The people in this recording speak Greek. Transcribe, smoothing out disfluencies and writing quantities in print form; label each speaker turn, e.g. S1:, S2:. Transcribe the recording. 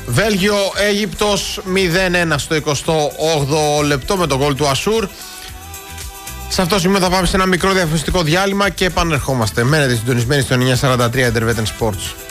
S1: Βέλγιο-Αίγυπτος 0-1 στο 28ο λεπτό με τον γκολ του Ασούρ. Σε αυτό το σημείο θα πάμε σε ένα μικρό διαφημιστικό διάλειμμα και επανερχόμαστε. Μένετε συντονισμένοι στο 943 Intervetan Sports.